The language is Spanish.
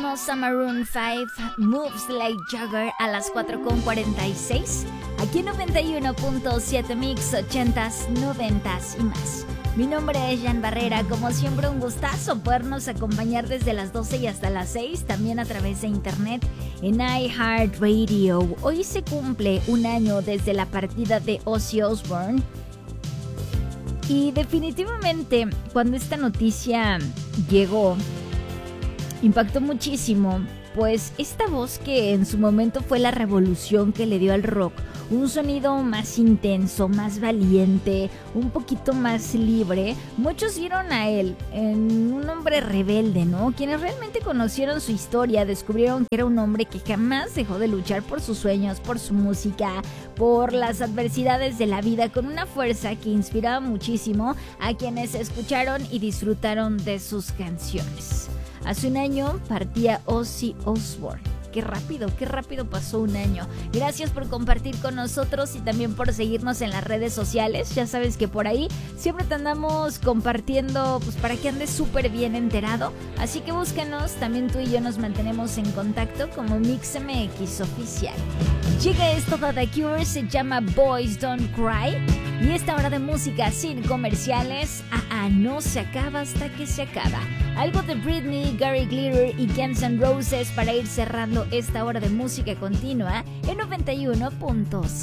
Escuchamos a Maroon 5, Moves Like Jagger a las 4:46. Aquí en 91.7 Mix, 80s, 90s y más. Mi nombre es Jan Barrera, como siempre un gustazo podernos acompañar desde las 12 y hasta las 6, también a través de internet en iHeartRadio. Hoy se cumple un año desde la partida de Ozzy Osbourne y definitivamente cuando esta noticia llegó impactó muchísimo, pues esta voz que en su momento fue la revolución que le dio al rock, un sonido más intenso, más valiente, un poquito más libre. Muchos vieron a él en un hombre rebelde, ¿no? Quienes realmente conocieron su historia descubrieron que era un hombre que jamás dejó de luchar por sus sueños, por su música, por las adversidades de la vida, con una fuerza que inspiraba muchísimo a quienes escucharon y disfrutaron de sus canciones. Hace un año partía Ozzy Osbourne. Qué rápido pasó un año. Gracias por compartir con nosotros y también por seguirnos en las redes sociales. Ya sabes que por ahí siempre te andamos compartiendo, pues para que andes súper bien enterado. Así que búscanos, también tú y yo nos mantenemos en contacto como MixMX Oficial. Llega esto de The Cure, se llama Boys Don't Cry. Y esta hora de música sin comerciales, no se acaba hasta que se acaba. Algo de Britney, Gary Glitter y Guns N' Roses para ir cerrando esta hora de música continua en 91.7.